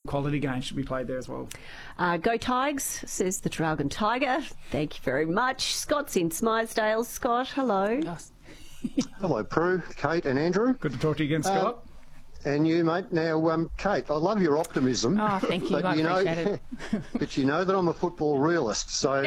quality games should be played there as well. Go Tigers, says the Traralgon Tiger. Thank you very much. Scott's in Smythesdale. Scott, hello. Yes. Hello, Prue, Kate and Andrew. Good to talk to you again, Scott. And you, mate. Now, Kate, I love your optimism. Oh, thank you. I appreciate it. But you know that I'm a football realist. So,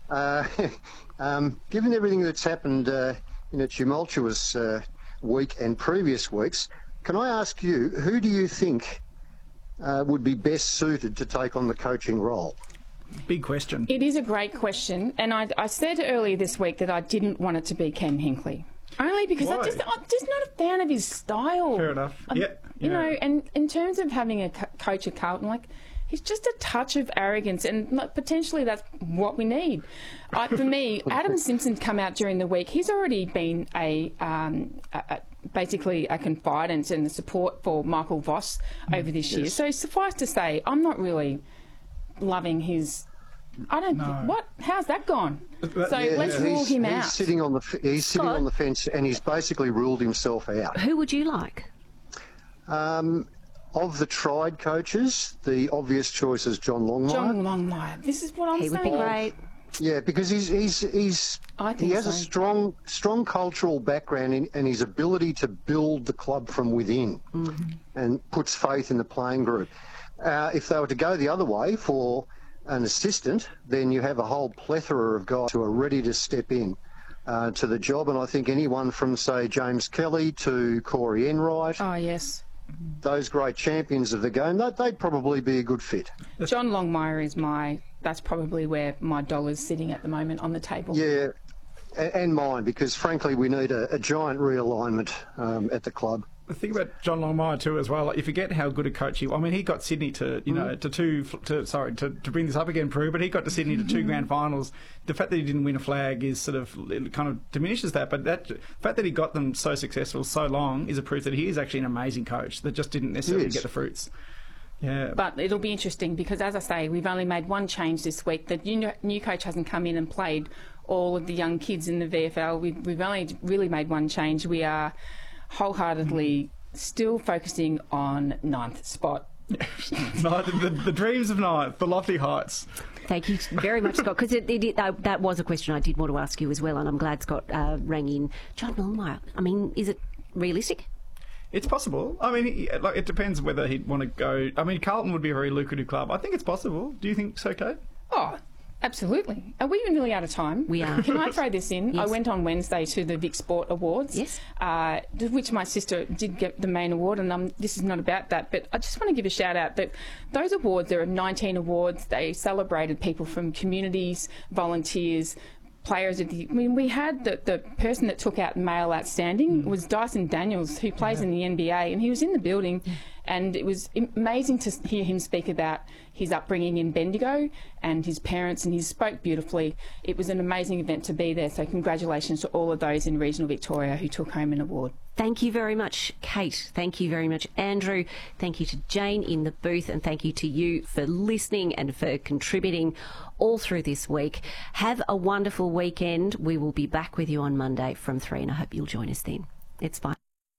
given everything that's happened in a tumultuous week and previous weeks, can I ask you, who do you think would be best suited to take on the coaching role? Big question. It is a great question. And I said earlier this week that I didn't want it to be Ken Hinkley. Only because Why? I'm just not a fan of his style. Fair enough. You know, and in terms of having a coach at Carlton, like, he's just a touch of arrogance, and potentially that's what we need. For me, Adam Simpson's come out during the week. He's already been basically a confidant and the support for Michael Voss over this year. So suffice to say, I'm not really loving his... How's that gone? So let's rule him out. He's sitting on the fence, and he's basically ruled himself out. Who would you like? Of the tried coaches, the obvious choice is John Longmire. John Longmire. This is what I'm saying. He would be great. Yeah, because he has a strong cultural background and his ability to build the club from within, and puts faith in the playing group. If they were to go the other way for an assistant, then you have a whole plethora of guys who are ready to step in to the job. And I think anyone from, say, James Kelly to Corey Enright, Oh, yes. those great champions of the game, they'd probably be a good fit. John Longmire is that's probably where my dollar's sitting at the moment on the table. Yeah, and mine, because frankly we need a giant realignment at the club. The thing about John Longmire too, as well, like, you forget how good a coach he was. I mean, he got Sydney to to bring this up again, Prue, but he got to Sydney to 2 grand finals. The fact that he didn't win a flag is it kind of diminishes that, but the fact that he got them so successful so long is a proof that he is actually an amazing coach that just didn't necessarily get the fruits. Yeah. But it'll be interesting because, as I say, we've only made one change this week. The new coach hasn't come in and played all of the young kids in the VFL. We've only really made one change. We are wholeheartedly still focusing on 9th spot. the dreams of 9th, the lofty heights. Thank you very much, Scott, because that was a question I did want to ask you as well, and I'm glad Scott rang in. John Longmire, I mean, is it realistic? It's possible. I mean, it depends whether he'd want to go. I mean, Carlton would be a very lucrative club. I think it's possible. Do you think so, Kate? Oh, absolutely. Are we even really out of time? We are. Can I throw this in? Yes. I went on Wednesday to the Vic Sport Awards, yes, which my sister did get the main award, and this is not about that, but I just want to give a shout out that those awards, there are 19 awards. They celebrated people from communities, volunteers, players of the... I mean, we had the person that took out male outstanding was Dyson Daniels, who plays in the NBA, and he was in the building, and it was amazing to hear him speak about his upbringing in Bendigo and his parents, and he spoke beautifully. It was an amazing event to be there, so congratulations to all of those in regional Victoria who took home an award. Thank you very much, Kate. Thank you very much, Andrew. Thank you to Jane in the booth, and thank you to you for listening and for contributing all through this week. Have a wonderful weekend. We will be back with you on Monday from 3, and I hope you'll join us then. It's fine.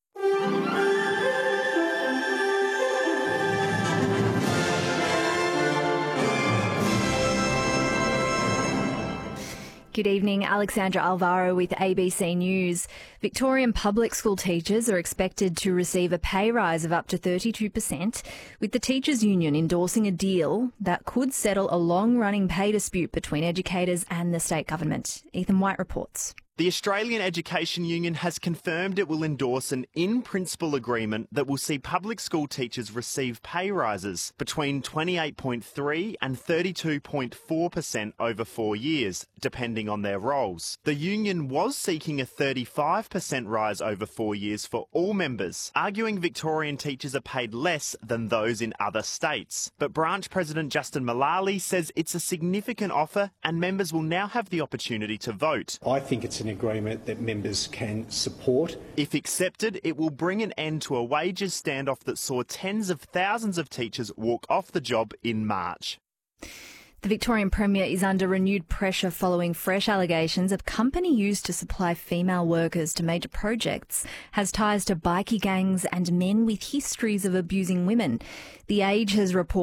Good evening, Alexandra Alvaro with ABC News. Victorian public school teachers are expected to receive a pay rise of up to 32%, with the Teachers Union endorsing a deal that could settle a long-running pay dispute between educators and the state government. Ethan White reports. The Australian Education Union has confirmed it will endorse an in-principle agreement that will see public school teachers receive pay rises between 28.3% and 32.4% over 4 years, depending on their roles. The union was seeking a 35% rise over 4 years for all members, arguing Victorian teachers are paid less than those in other states. But branch president Justin Mullally says it's a significant offer and members will now have the opportunity to vote. I think it's an agreement that members can support. If accepted, it will bring an end to a wages standoff that saw tens of thousands of teachers walk off the job in March. The Victorian Premier is under renewed pressure following fresh allegations a company used to supply female workers to major projects has ties to bikie gangs and men with histories of abusing women. The Age has reported